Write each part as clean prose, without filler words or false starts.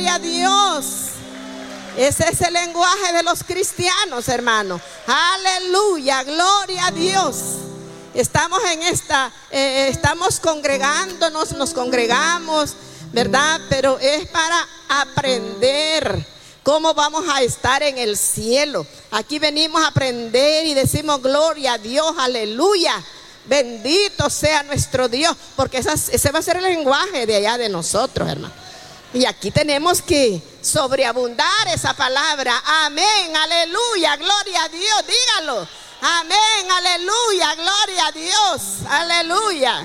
gloria a Dios. Ese es el lenguaje de los cristianos, hermano. Aleluya, gloria a Dios. Estamos en estamos congregándonos, nos congregamos, ¿verdad? Pero es para aprender cómo vamos a estar en el cielo. Aquí venimos a aprender y decimos gloria a Dios, aleluya. Bendito sea nuestro Dios, porque ese va a ser el lenguaje de allá de nosotros, hermano. Y aquí tenemos que sobreabundar esa palabra. Amén, aleluya, gloria a Dios, dígalo. Amén, aleluya, gloria a Dios, aleluya.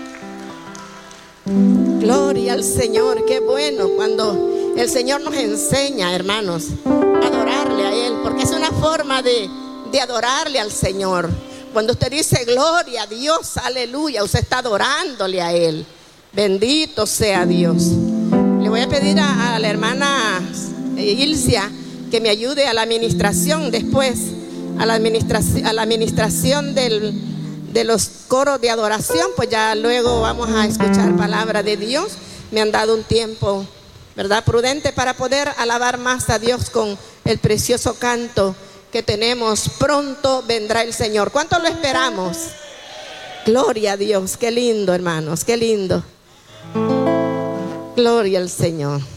Gloria al Señor, qué bueno cuando el Señor nos enseña, hermanos, a adorarle a Él, porque es una forma de adorarle al Señor. Cuando usted dice gloria a Dios, aleluya, usted está adorándole a Él. Bendito sea Dios. Le voy a pedir a la hermana Ilcia que me ayude a la administración después, a la administración de los coros de adoración, pues ya luego vamos a escuchar palabra de Dios. Me han dado un tiempo, ¿verdad?, prudente para poder alabar más a Dios con el precioso canto que tenemos. Pronto vendrá el Señor. ¿Cuánto lo esperamos? Gloria a Dios, qué lindo, hermanos, qué lindo. Gloria al Señor.